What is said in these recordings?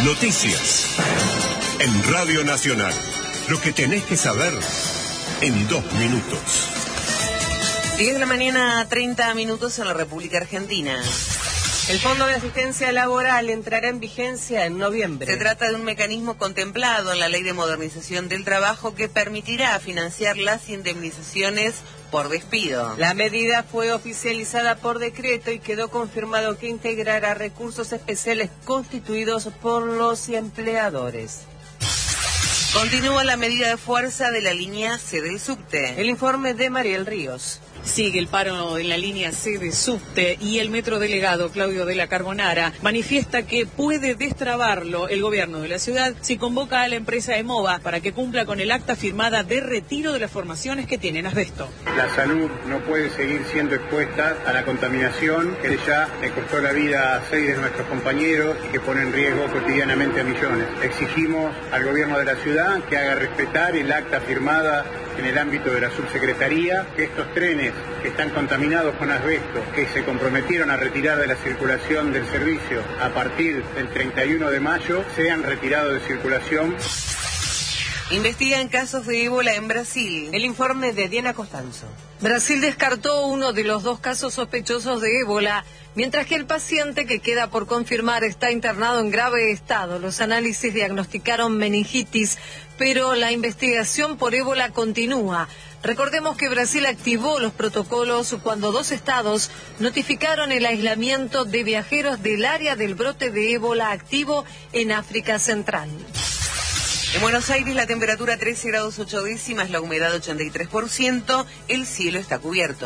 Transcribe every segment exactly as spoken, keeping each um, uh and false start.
Noticias en Radio Nacional. Lo que tenés que saber en dos minutos. diez de la mañana, treinta minutos en la República Argentina. El Fondo de Asistencia Laboral entrará en vigencia en noviembre. Se trata de un mecanismo contemplado en la Ley de Modernización del Trabajo que permitirá financiar las indemnizaciones por despido. La medida fue oficializada por decreto y quedó confirmado que integrará recursos especiales constituidos por los empleadores. Continúa la medida de fuerza de la línea C del subte. El informe de Mariel Ríos. Sigue el paro en la línea C de subte y el metrodelegado Claudio de la Carbonara manifiesta que puede destrabarlo el gobierno de la ciudad si convoca a la empresa EMOVA para que cumpla con el acta firmada de retiro de las formaciones que tienen asbesto. La salud no puede seguir siendo expuesta a la contaminación que ya le costó la vida a seis de nuestros compañeros y que pone en riesgo cotidianamente a millones. Exigimos al gobierno de la ciudad que haga respetar el acta firmada en el ámbito de la subsecretaría, que estos trenes que están contaminados con asbesto, que se comprometieron a retirar de la circulación del servicio a partir del treinta y uno de mayo, sean retirados de circulación. Investigan casos de ébola en Brasil. El informe de Diana Costanzo. Brasil descartó uno de los dos casos sospechosos de ébola, mientras que el paciente que queda por confirmar está internado en grave estado. Los análisis diagnosticaron meningitis, pero la investigación por ébola continúa. Recordemos que Brasil activó los protocolos cuando dos estados notificaron el aislamiento de viajeros del área del brote de ébola activo en África Central. En Buenos Aires la temperatura trece grados ocho décimas, la humedad ochenta y tres por ciento, el cielo está cubierto.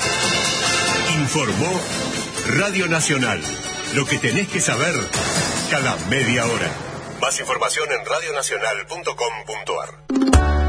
Informó Radio Nacional. Lo que tenés que saber cada media hora. Más información en radio nacional punto com punto ar.